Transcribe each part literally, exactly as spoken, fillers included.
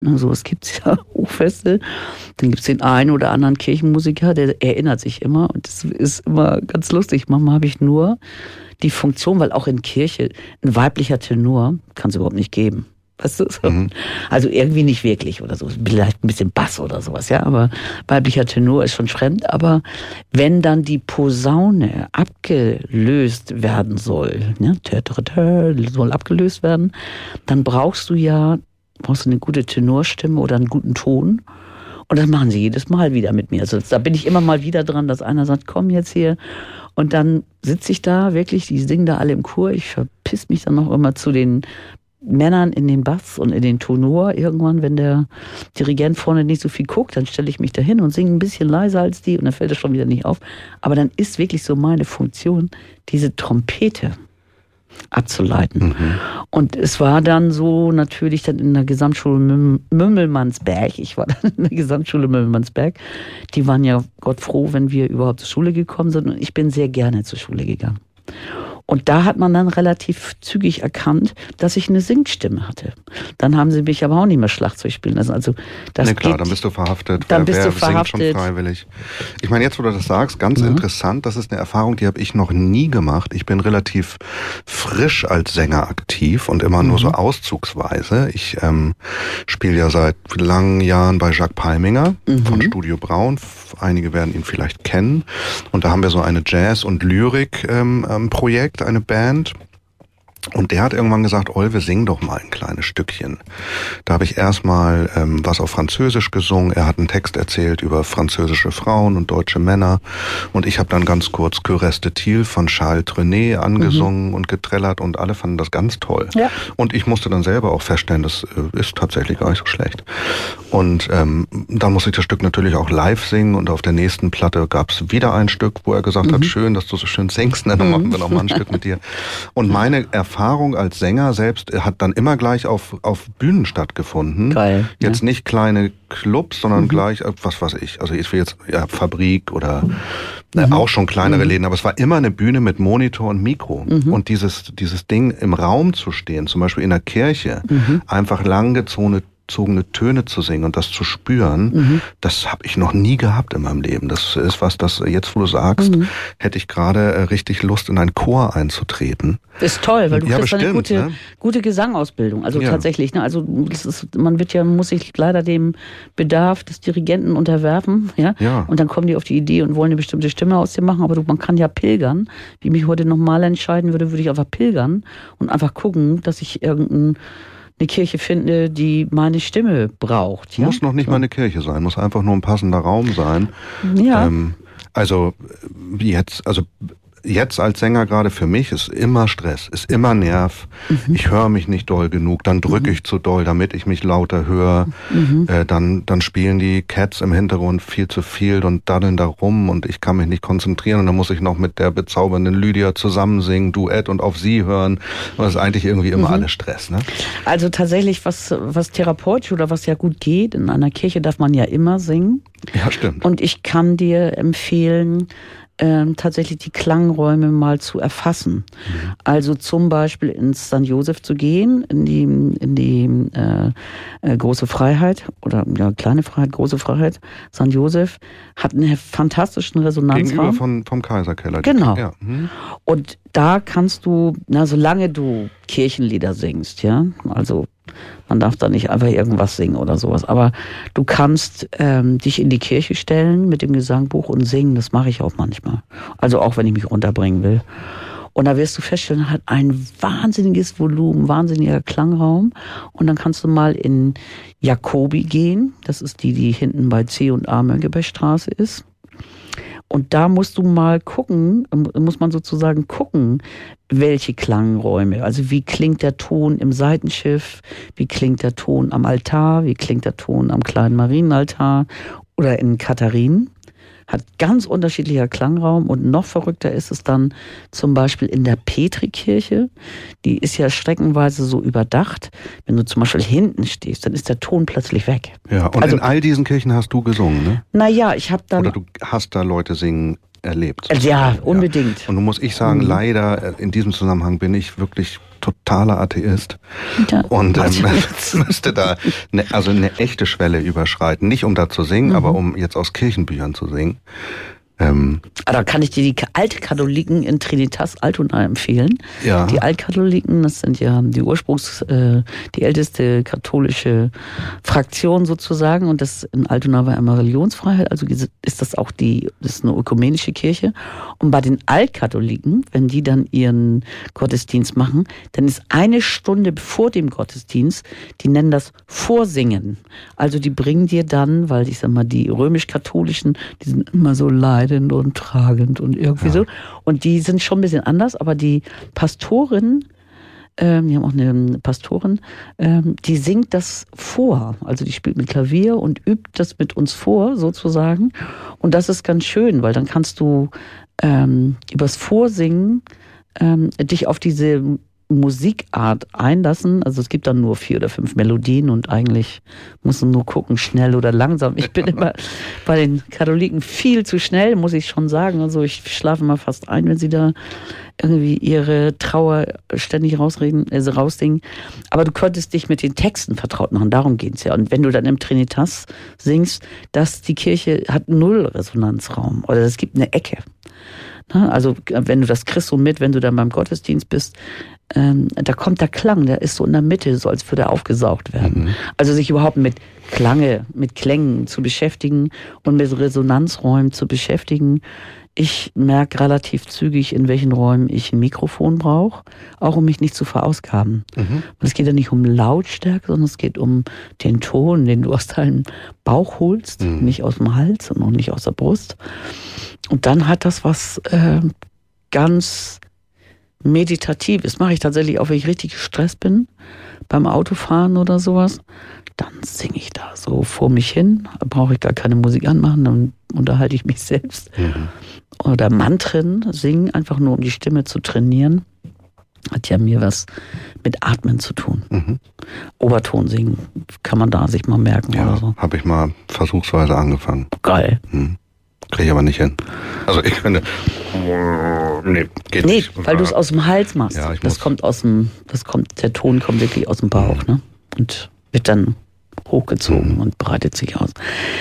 Also es gibt ja Hochfeste, dann gibt es den einen oder anderen Kirchenmusiker, der erinnert sich immer und das ist immer ganz lustig. Manchmal habe ich nur die Funktion, weil auch in Kirche ein weiblicher Tenor kann es überhaupt nicht geben. Weißt du? So. Mhm. Also irgendwie nicht wirklich oder so. Vielleicht ein bisschen Bass oder sowas, ja. Aber weiblicher Tenor ist schon fremd. Aber wenn dann die Posaune abgelöst werden soll, ne, soll abgelöst werden, dann brauchst du ja, brauchst du eine gute Tenorstimme oder einen guten Ton. Und das machen sie jedes Mal wieder mit mir. Also da bin ich immer mal wieder dran, dass einer sagt, komm jetzt hier. Und dann sitze ich da wirklich, die singen da alle im Chor. Ich verpiss mich dann noch immer zu den Männern in den Bass und in den Tenor. Irgendwann, wenn der Dirigent vorne nicht so viel guckt, dann stelle ich mich da hin und singe ein bisschen leiser als die und dann fällt das schon wieder nicht auf. Aber dann ist wirklich so meine Funktion, diese Trompete abzuleiten. Mhm. Und es war dann so natürlich dann in der Gesamtschule Mümmelmannsberg, ich war dann in der Gesamtschule Mümmelmannsberg, die waren ja Gott froh, wenn wir überhaupt zur Schule gekommen sind und ich bin sehr gerne zur Schule gegangen. Und da hat man dann relativ zügig erkannt, dass ich eine Singstimme hatte. Dann haben sie mich aber auch nicht mehr Schlagzeug spielen lassen. Also das nee, klar, geht, dann bist du verhaftet. Dann wer bist wer du verhaftet. Singt schon freiwillig. Ich meine, jetzt, wo du das sagst, ganz mhm. interessant, das ist eine Erfahrung, die habe ich noch nie gemacht. Ich bin relativ frisch als Sänger aktiv und immer mhm. nur so auszugsweise. Ich ähm, spiele ja seit langen Jahren bei Jacques Palminger mhm. von Studio Braun. Einige werden ihn vielleicht kennen. Und da haben wir so eine Jazz- und Lyrik-Projekt, ähm, eine Band. Und der hat irgendwann gesagt, Olwe, sing doch mal ein kleines Stückchen. Da habe ich erstmal ähm, was auf Französisch gesungen. Er hat einen Text erzählt über französische Frauen und deutsche Männer. Und ich habe dann ganz kurz Que reste-t-il von Charles Trenet angesungen mhm. und getrellert und alle fanden das ganz toll. Ja. Und ich musste dann selber auch feststellen, das äh, ist tatsächlich gar nicht so schlecht. Und ähm, dann musste ich das Stück natürlich auch live singen und auf der nächsten Platte gab es wieder ein Stück, wo er gesagt mhm. hat, schön, dass du so schön singst, ne? Dann mhm. machen wir noch mal ein Stück mit dir. Und meine Erfahrung Erfahrung als Sänger selbst hat dann immer gleich auf, auf Bühnen stattgefunden. Geil. Jetzt ja. nicht kleine Clubs, sondern mhm. gleich, was weiß ich, also ich will jetzt ja, Fabrik oder mhm. äh, auch schon kleinere mhm. Läden, aber es war immer eine Bühne mit Monitor und Mikro. Mhm. Und dieses, dieses Ding im Raum zu stehen, zum Beispiel in der Kirche, mhm. einfach langgezogene Töne zu singen und das zu spüren, mhm. das habe ich noch nie gehabt in meinem Leben. Das ist was, das jetzt, wo du sagst, mhm. hätte ich gerade äh, richtig Lust, in einen Chor einzutreten. Ist toll, weil du ja, kriegst bestimmt, eine gute, ne? gute Gesangausbildung. Also ja. tatsächlich, ne? Also das ist, man wird ja, muss sich leider dem Bedarf des Dirigenten unterwerfen, ja? ja. Und dann kommen die auf die Idee und wollen eine bestimmte Stimme aus dir machen, aber du, man kann ja pilgern. Wie ich mich heute nochmal entscheiden würde, würde ich einfach pilgern und einfach gucken, dass ich irgendein eine Kirche finde, die meine Stimme braucht. Ja? Muss noch nicht so. mal eine Kirche sein, muss einfach nur ein passender Raum sein. Ja. Ähm, also jetzt, also jetzt als Sänger gerade für mich ist immer Stress, ist immer Nerv. Mhm. Ich höre mich nicht doll genug, dann drücke mhm. ich zu doll, damit ich mich lauter höre. Mhm. Äh, dann, dann spielen die Cats im Hintergrund viel zu viel und daddeln da rum und ich kann mich nicht konzentrieren und dann muss ich noch mit der bezaubernden Lydia zusammen singen, Duett und auf sie hören. Und das ist eigentlich irgendwie immer mhm. alles Stress, ne? Also tatsächlich, was, was therapeutisch oder was ja gut geht, in einer Kirche darf man ja immer singen. Ja, stimmt. Und ich kann dir empfehlen, Ähm, tatsächlich die Klangräume mal zu erfassen. Mhm. Also zum Beispiel ins Sankt Joseph zu gehen, in die, in die äh, äh, große Freiheit oder ja, kleine Freiheit, große Freiheit. Sankt Joseph hat einen fantastischen Resonanzraum. Gegenüber von, vom Kaiserkeller. Genau. Ja. Mhm. Und da kannst du, na, solange du Kirchenlieder singst, ja, also man darf da nicht einfach irgendwas singen oder sowas. Aber du kannst ähm, dich in die Kirche stellen mit dem Gesangbuch und singen. Das mache ich auch manchmal. Also auch, wenn ich mich runterbringen will. Und da wirst du feststellen, hat ein wahnsinniges Volumen, wahnsinniger Klangraum. Und dann kannst du mal in Jacobi gehen. Das ist die, die hinten bei C und A Mönckebergstraße ist. Und da musst du mal gucken, muss man sozusagen gucken, welche Klangräume, also wie klingt der Ton im Seitenschiff, wie klingt der Ton am Altar, wie klingt der Ton am kleinen Marienaltar oder in Katharinen. Hat ganz unterschiedlicher Klangraum und noch verrückter ist es dann zum Beispiel in der Petrikirche. Die ist ja streckenweise so überdacht. Wenn du zum Beispiel hinten stehst, dann ist der Ton plötzlich weg. Ja, und also, in all diesen Kirchen hast du gesungen, ne? Naja, ich habe dann... Oder du hast da Leute singen erlebt. Ja, unbedingt. Ja. Und nun muss ich sagen, mhm. leider in diesem Zusammenhang bin ich wirklich totaler Atheist. Ja. Und ähm, müsste da ne, also eine echte Schwelle überschreiten. Nicht um da zu singen, mhm. aber um jetzt aus Kirchenbüchern zu singen. Ähm, da kann ich dir die Altkatholiken in Trinitas Altona empfehlen. Ja. Die Altkatholiken, das sind ja die Ursprungs, äh, die älteste katholische Fraktion sozusagen, und das in Altona war immer Religionsfreiheit, also ist das auch die, das ist eine ökumenische Kirche. Und bei den Altkatholiken, wenn die dann ihren Gottesdienst machen, dann ist eine Stunde vor dem Gottesdienst, die nennen das Vorsingen. Also die bringen dir dann, weil ich sag mal, die römisch-katholischen, die sind immer so leid und tragend und irgendwie ja. so. Und die sind schon ein bisschen anders, aber die Pastorin, ähm, die haben auch eine Pastorin, ähm, die singt das vor. Also die spielt mit Klavier und übt das mit uns vor, sozusagen. Und das ist ganz schön, weil dann kannst du ähm, übers Vorsingen ähm, dich auf diese Musikart einlassen. Also es gibt dann nur vier oder fünf Melodien und eigentlich muss man nur gucken, schnell oder langsam. Ich bin immer bei den Katholiken viel zu schnell, muss ich schon sagen. Also ich schlafe mal fast ein, wenn sie da irgendwie ihre Trauer ständig rausreden, also raussingen. Aber du könntest dich mit den Texten vertraut machen, darum geht's ja. Und wenn du dann im Trinitas singst, dass die Kirche hat null Resonanzraum oder es gibt eine Ecke. Also wenn du das kriegst so mit, wenn du dann beim Gottesdienst bist, ähm, da kommt der Klang, der ist so in der Mitte, so als würde er aufgesaugt werden. Mhm. Also sich überhaupt mit Klange, mit Klängen zu beschäftigen und mit Resonanzräumen zu beschäftigen. Ich merke relativ zügig, in welchen Räumen ich ein Mikrofon brauche, auch um mich nicht zu verausgaben. Mhm. Es geht ja nicht um Lautstärke, sondern es geht um den Ton, den du aus deinem Bauch holst, mhm. nicht aus dem Hals und auch nicht aus der Brust. Und dann hat das was äh, ganz Meditatives. Mache ich tatsächlich auch, wenn ich richtig gestresst bin, beim Autofahren oder sowas. Dann singe ich da so vor mich hin. Da brauche ich gar keine Musik anmachen, dann unterhalte ich mich selbst. Mhm. Oder Mantren singen, einfach nur um die Stimme zu trainieren. Hat ja mir was mit Atmen zu tun. Mhm. Oberton singen kann man da sich mal merken ja, oder so. Habe ich mal versuchsweise angefangen. Geil. Mhm. Kriege ich aber nicht hin. Also ich finde, nee, geht nee, nicht. Weil du es aus dem Hals machst. Ja, ich das muss. kommt aus dem, das kommt, der Ton kommt wirklich aus dem Bauch, ne? Und wird dann hochgezogen mhm. und breitet sich aus.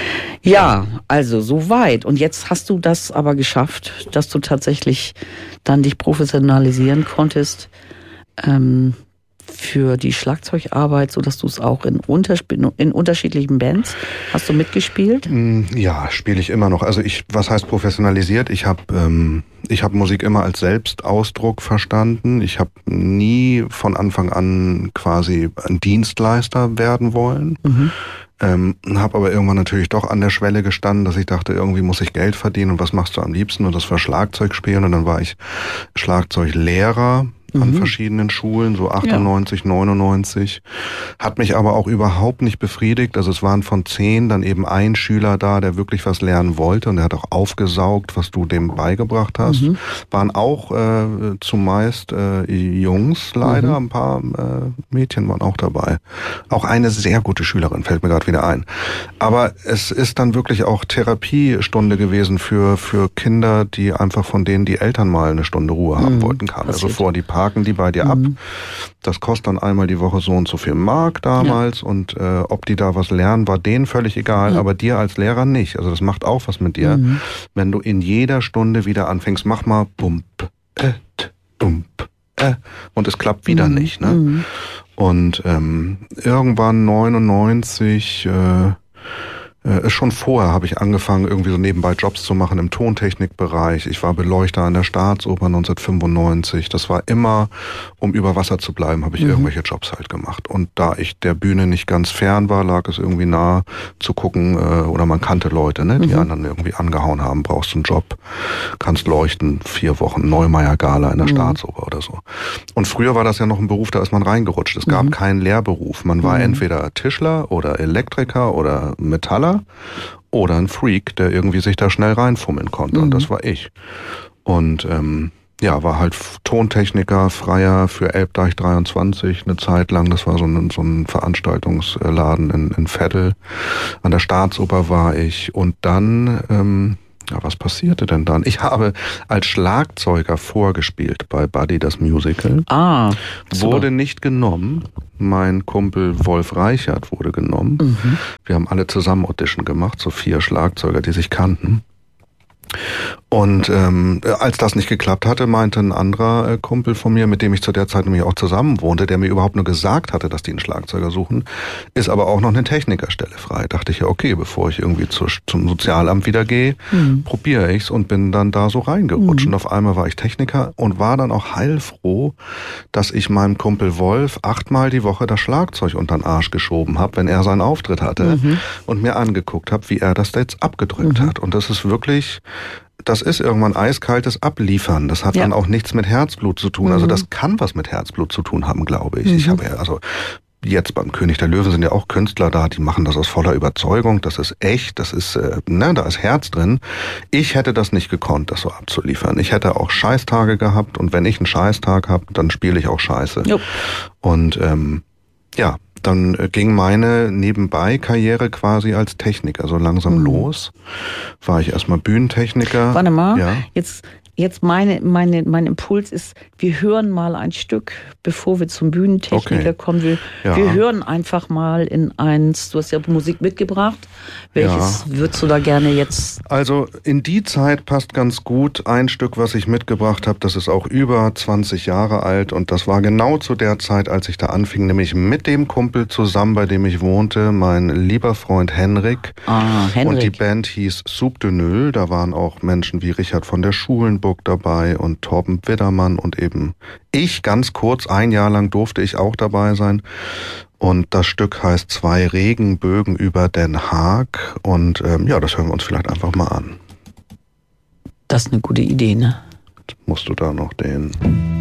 Ja, also soweit. Und jetzt hast du das aber geschafft, dass du tatsächlich dann dich professionalisieren konntest ähm, für die Schlagzeugarbeit, sodass du es auch in, Untersp- in unterschiedlichen Bands hast du mitgespielt? Ja, spiele ich immer noch. Also ich, was heißt professionalisiert? Ich habe ähm, ich habe Musik immer als Selbstausdruck verstanden. Ich habe nie von Anfang an quasi ein Dienstleister werden wollen. Mhm. Ähm, habe aber irgendwann natürlich doch an der Schwelle gestanden, dass ich dachte, irgendwie muss ich Geld verdienen und was machst du am liebsten? Und das war Schlagzeug spielen und dann war ich Schlagzeuglehrer an mhm. verschiedenen Schulen, so achtundneunzig, ja. neunundneunzig. Hat mich aber auch überhaupt nicht befriedigt. Also es waren von zehn dann eben ein Schüler da, der wirklich was lernen wollte und der hat auch aufgesaugt, was du dem beigebracht hast. Mhm. Waren auch äh, zumeist äh, Jungs leider, mhm. ein paar äh, Mädchen waren auch dabei. Auch eine sehr gute Schülerin, fällt mir gerade wieder ein. Aber es ist dann wirklich auch Therapiestunde gewesen für für Kinder, die einfach von denen die Eltern mal eine Stunde Ruhe haben mhm. wollten. Kamen also vor die haken die bei dir mhm. ab. Das kostet dann einmal die Woche so und so viel Mark damals ja. und äh, ob die da was lernen, war denen völlig egal, ja. aber dir als Lehrer nicht. Also das macht auch was mit dir, mhm. wenn du in jeder Stunde wieder anfängst, mach mal bump, äh, bump, äh, und es klappt wieder mhm. nicht. Ne? Mhm. Und ähm, irgendwann neunundneunzig äh, Äh, schon vorher habe ich angefangen, irgendwie so nebenbei Jobs zu machen im Tontechnikbereich. Ich war Beleuchter an der Staatsoper neunzehnhundertfünfundneunzig. Das war immer, um über Wasser zu bleiben, habe ich mhm. irgendwelche Jobs halt gemacht. Und da ich der Bühne nicht ganz fern war, lag es irgendwie nahe zu gucken, äh, oder man kannte Leute, ne, die mhm. anderen irgendwie angehauen haben, brauchst du einen Job, kannst leuchten, vier Wochen, Neumeier-Gala in der mhm. Staatsoper oder so. Und früher war das ja noch ein Beruf, da ist man reingerutscht. Es gab mhm. keinen Lehrberuf. Man war mhm. entweder Tischler oder Elektriker oder Metaller oder ein Freak, der irgendwie sich da schnell reinfummeln konnte. Mhm. Und das war ich. Und ähm, ja, war halt Tontechniker, Freier für Elbdeich dreiundzwanzig eine Zeit lang. Das war so ein, so ein Veranstaltungsladen in, in Veddel. An der Staatsoper war ich. Und dann ähm, Ja, was passierte denn dann? Ich habe als Schlagzeuger vorgespielt bei Buddy das Musical. Ah, wurde super. nicht genommen. Mein Kumpel Wolf Reichert wurde genommen. Mhm. Wir haben alle zusammen Audition gemacht, so vier Schlagzeuger, die sich kannten. Und ähm, als das nicht geklappt hatte, meinte ein anderer äh, Kumpel von mir, mit dem ich zu der Zeit nämlich auch zusammen wohnte, der mir überhaupt nur gesagt hatte, dass die einen Schlagzeuger suchen, ist aber auch noch eine Technikerstelle frei. Dachte ich ja, okay, bevor ich irgendwie zu, zum Sozialamt wieder gehe, mhm. probiere ich's und bin dann da so reingerutscht. Mhm. Und auf einmal war ich Techniker und war dann auch heilfroh, dass ich meinem Kumpel Wolf achtmal die Woche das Schlagzeug unter den Arsch geschoben habe, wenn er seinen Auftritt hatte, mhm. und mir angeguckt habe, wie er das jetzt abgedrückt mhm. hat. Und das ist wirklich... Das ist irgendwann eiskaltes Abliefern. Das hat ja. dann auch nichts mit Herzblut zu tun. Mhm. Also das kann was mit Herzblut zu tun haben, glaube ich. Mhm. Ich habe ja, also jetzt beim König der Löwen sind ja auch Künstler da, die machen das aus voller Überzeugung. Das ist echt, das ist, äh, ne, da ist Herz drin. Ich hätte das nicht gekonnt, das so abzuliefern. Ich hätte auch Scheißtage gehabt und wenn ich einen Scheißtag habe, dann spiele ich auch Scheiße. Jo. Und ähm, ja, dann ging meine Nebenbei-Karriere quasi als Techniker so langsam mhm. los. War ich erstmal Bühnentechniker. Warte mal, ja. jetzt, jetzt meine, meine, mein Impuls ist, wir hören mal ein Stück, bevor wir zum Bühnentechniker okay. kommen. Wir, ja. wir hören einfach mal in eins, du hast ja Musik mitgebracht. Welches ja. würdest du da gerne jetzt? Also in die Zeit passt ganz gut ein Stück, was ich mitgebracht habe. Das ist auch über zwanzig Jahre alt und das war genau zu der Zeit, als ich da anfing, nämlich mit dem Kumpel zusammen, bei dem ich wohnte, mein lieber Freund Henrik. Ah, Henrik. Und die Band hieß Soup de Nul. Da waren auch Menschen wie Richard von der Schulenburg dabei und Torben Widdermann und eben ich. Ganz kurz, ein Jahr lang durfte ich auch dabei sein. Und das Stück heißt Zwei Regenbögen über Den Haag. Und ähm, ja, das hören wir uns vielleicht einfach mal an. Das ist eine gute Idee, ne? Jetzt musst du da noch den...